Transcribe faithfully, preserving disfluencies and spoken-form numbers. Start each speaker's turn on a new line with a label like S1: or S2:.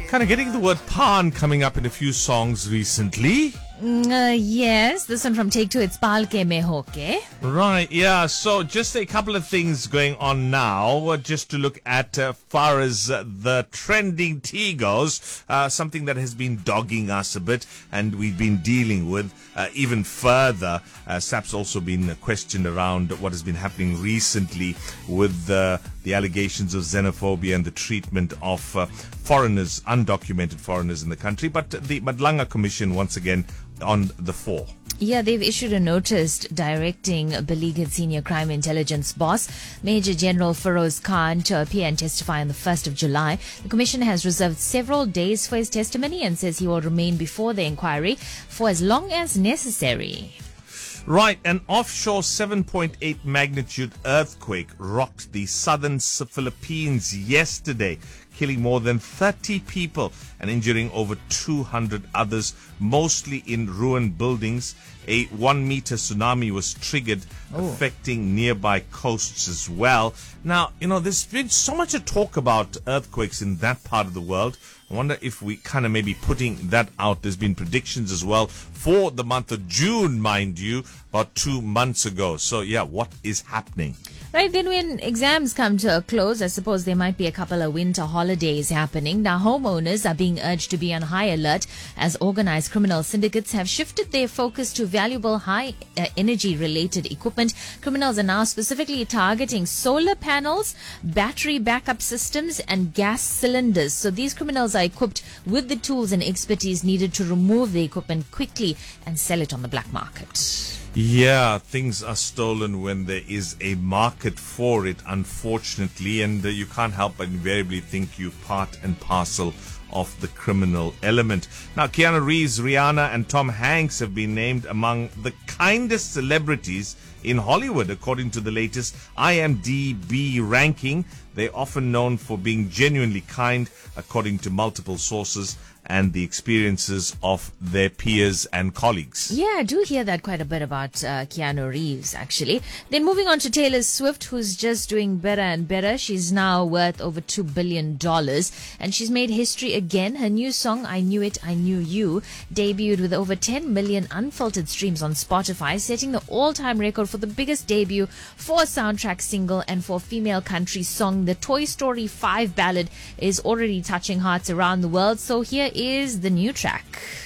S1: Kind of getting the word pan coming up in a few songs recently.
S2: Mm, uh, yes, this one from Take Two, it's Palke Me Hoke.
S1: Right, yeah. So just a couple of things going on now. Uh, just to look at uh, far as uh, the trending tea goes, uh, something that has been dogging us a bit and we've been dealing with uh, even further. Uh, S A P's also been questioned around what has been happening recently with uh, the allegations of xenophobia and the treatment of uh, foreigners, undocumented foreigners in the country. But the Madlanga Commission, once again, on the fore.
S2: Yeah, they've issued a notice directing beleaguered senior crime intelligence boss, Major General Feroz Khan, to appear and testify on the first of July. The commission has reserved several days for his testimony and says he will remain before the inquiry for as long as necessary.
S1: Right, an offshore seven point eight magnitude earthquake rocked the southern Philippines yesterday, killing more than thirty people and injuring over two hundred others, mostly in ruined buildings. A one meter tsunami was triggered, oh. affecting nearby coasts as well. Now, you know, there's been so much talk about earthquakes in that part of the world. I wonder if we kind of maybe putting that out. There's been predictions as well for the month of June, mind you, about two months ago. So, yeah, what is happening?
S2: Right, then when exams come to a close, I suppose there might be a couple of winter holidays happening. Now, homeowners are being urged to be on high alert as organized criminal syndicates have shifted their focus to valuable high uh, energy related equipment. Criminals are now specifically targeting solar panels, battery backup systems and gas cylinders. So these criminals are equipped with the tools and expertise needed to remove the equipment quickly and sell it on the black market.
S1: Yeah, things are stolen when there is a market for it, unfortunately, and uh, you can't help but invariably think you part and parcel of the criminal element. Now, Keanu Reeves, Rihanna and Tom Hanks have been named among the kindest celebrities in Hollywood, according to the latest I M D B ranking. They're often known for being genuinely kind, according to multiple sources, and the experiences of their peers and colleagues.
S2: Yeah, I do hear that quite a bit about uh, Keanu Reeves, actually. Then moving on to Taylor Swift, who's just doing better and better. She's now worth over two billion dollars, and she's made history again. Her new song, I Knew It, I Knew You, debuted with over ten million unfiltered streams on Spotify, setting the all-time record for the biggest debut for a soundtrack single and for a female country song. The Toy Story five ballad is already touching hearts around the world, so here is the new track.